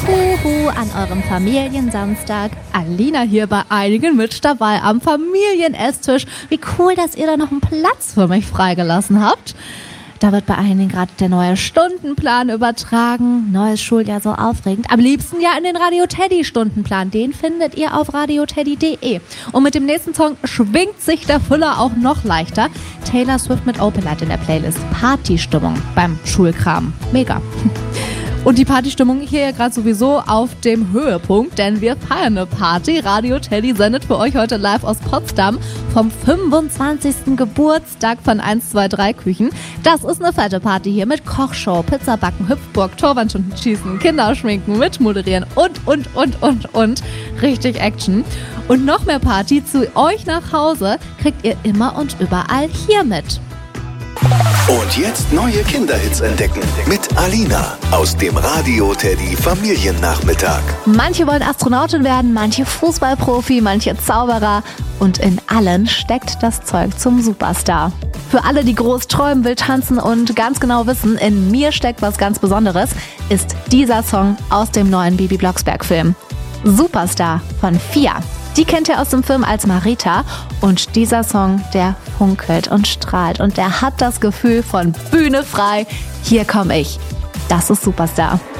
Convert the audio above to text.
Huhu an eurem Familiensamstag. Alina hier bei einigen mit dabei am Familienesstisch. Wie cool, dass ihr da noch einen Platz für mich freigelassen habt. Da wird bei einigen gerade der neue Stundenplan übertragen. Neues Schuljahr, so aufregend. Am liebsten ja in den Radio Teddy Stundenplan. Den findet ihr auf radioteddy.de. Und mit dem nächsten Song schwingt sich der Füller auch noch leichter. Taylor Swift mit Open Light in der Playlist. Partystimmung beim Schulkram. Mega. Und die Partystimmung hier gerade sowieso auf dem Höhepunkt, denn wir feiern eine Party. Radio Teddy sendet für euch heute live aus Potsdam vom 25. Geburtstag von 123 Küchen. Das ist eine fette Party hier mit Kochshow, Pizzabacken, Hüpfburg, Torwandstunden schießen, Kinderschminken, mitmoderieren und. Richtig Action. Und noch mehr Party zu euch nach Hause kriegt ihr immer und überall hier mit. Und jetzt neue Kinderhits entdecken mit Alina aus dem Radio Teddy Familiennachmittag. Manche wollen Astronautin werden, manche Fußballprofi, manche Zauberer und in allen steckt das Zeug zum Superstar. Für alle, die groß träumen, will tanzen und ganz genau wissen, in mir steckt was ganz Besonderes, ist dieser Song aus dem neuen Bibi Blocksberg-Film. Superstar von Fia. Die kennt ihr aus dem Film als Marita und dieser Song, der funkelt und strahlt und der hat das Gefühl von Bühne frei. Hier komme ich. Das ist Superstar.